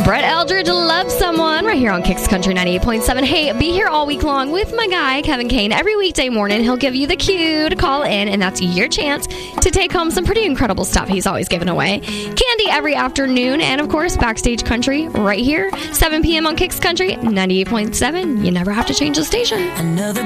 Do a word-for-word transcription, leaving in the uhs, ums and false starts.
Brett Eldridge, Love Someone, right here on Kicks Country ninety-eight point seven. Hey, be here all week long with my guy, Kevin Kane. Every weekday morning, he'll give you the cue to call in, and that's your chance to take home some pretty incredible stuff he's always giving away. Candy every afternoon, and of course, Backstage Country right here, seven p.m. on Kicks Country ninety-eight point seven. You never have to change the station. Another